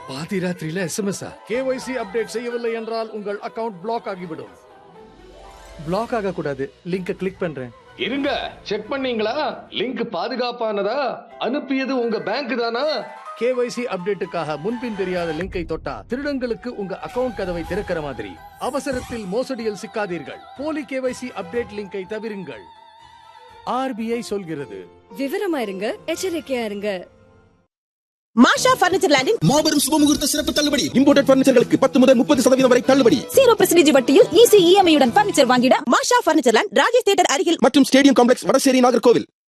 பாதி ராத்திரியில SMS KYC update செய்யவில்லை என்றால் உங்கள் அக்கவுண்ட் பிளாக் ஆகிவிடும். பிளாக் ஆக கூடாது. லிங்கை கிளிக் பண்றேன். இருங்க, செக் பண்ணீங்களா? லிங்க் பாதுகாப்பானதா? அனுப்பியது உங்க பேங்க் தானா? கேஒய்சி அப்டேட்டுக்காக முன்பின் தெரியாத லிங்கை தொட்டா திருடங்களுக்கு உங்க அக்கவுண்ட் கதவை திறக்கிற மாதிரி. அவசரத்தில் மோசடியில் சிக்காதீர்கள். போலி கேஒய்சி அப்டேட் லிங்கை தவிருங்கள். ஆர்பிஐ சொல்கிறது. விவரமா இருங்க, எச்சரிக்கையா இருங்க. மாஷா பர்னிச்சர் லேண்டின் மாபெரும் சுபமுகூர்த்த சிறப்பு தள்ளுபடி. இம்போர்ட்டட் பர்னிச்சர்களுக்கு 10 முதல் 30% வரை தள்ளுபடி. 0% வட்டியில் ஈஸி இஎம்ஐ உடன் பர்னிச்சர் வாங்கிட மாஷா பர்னிச்சர் லேண்ட் ராஜேஷ் தியேட்டர் அருகில் மற்றும் ஸ்டேடியம் காம்ப்ளெக்ஸ் வடசேரி நாகர்கோவில்.